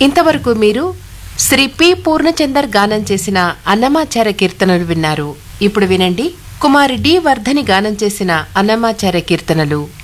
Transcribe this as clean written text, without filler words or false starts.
ఇంతవరకు మీరు శ్రీ పి పూర్ణచందర్ గానం చేసిన అన్నమాచార్య కీర్తనలు విన్నారు. ఇప్పుడు వినండి కుమారి డి వర్ధని గానం చేసిన అన్నమాచార్య కీర్తనలు.